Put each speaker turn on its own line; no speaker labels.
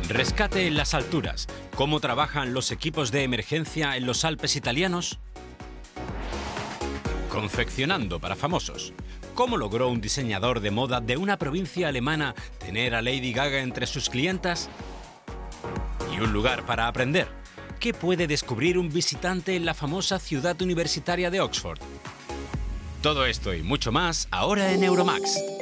Rescate en las alturas. ¿Cómo trabajan los equipos de emergencia en los Alpes italianos? Confeccionando para famosos. ¿Cómo logró un diseñador de moda de una provincia alemana tener a Lady Gaga entre sus clientas? Y un lugar para aprender. ¿Qué puede descubrir un visitante en la famosa ciudad universitaria de Oxford? Todo esto y mucho más ahora en Euromax.